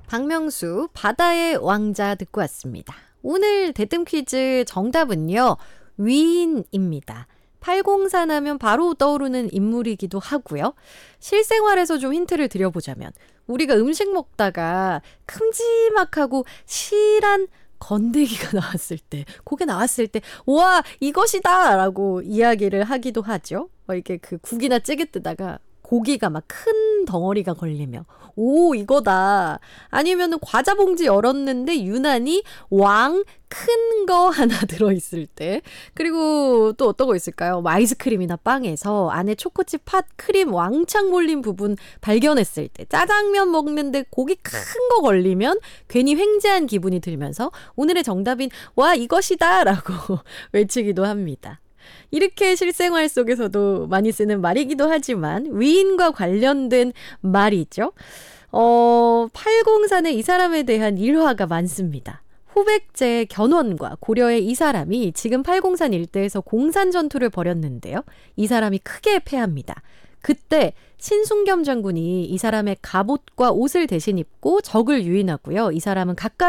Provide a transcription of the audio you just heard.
박명수 바다의 왕자 듣고 왔습니다. 오늘 대뜸 퀴즈 정답은요. 위인입니다. 팔공산 하면 바로 떠오르는 인물이기도 하고요. 실생활에서 좀 힌트를 드려보자면 우리가 음식 먹다가 큼지막하고 실한 건더기가 나왔을 때, 고개 나왔을 때 와 이것이다 라고 이야기를 하기도 하죠. 이렇게 그 국이나 찌개 뜨다가 고기가 막 큰 덩어리가 걸리며 오 이거다. 아니면은 과자 봉지 열었는데 유난히 왕 큰 거 하나 들어있을 때. 그리고 또 어떤 거 있을까요? 아이스크림이나 빵에서 안에 초코칩 팥 크림 왕창 몰린 부분 발견했을 때. 짜장면 먹는데 고기 큰 거 걸리면 괜히 횡재한 기분이 들면서 오늘의 정답인 와 이것이다 라고 외치기도 합니다. 이렇게 실생활 속에서도 많이 쓰는 말이기도 하지만 위인과 관련된 말이죠. 팔공산에 이 사람에 대한 일화가 많습니다. 후백제 견훤과 고려의 이 사람이 지금 팔공산 일대에서 공산 전투를 벌였는데요. 이 사람이 크게 패합니다. 그때 신순겸 장군이 이 사람의 갑옷과 옷을 대신 입고 적을 유인하고요. 이 사람은 가까이